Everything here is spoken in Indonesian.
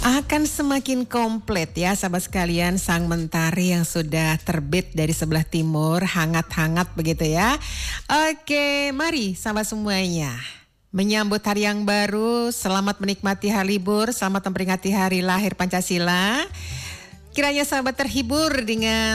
Akan semakin komplit ya sahabat sekalian, sang mentari yang sudah terbit dari sebelah timur, hangat-hangat begitu ya. Oke, mari sahabat semuanya, menyambut hari yang baru, selamat menikmati hari libur, selamat memperingati hari lahir Pancasila. Kiranya sahabat terhibur dengan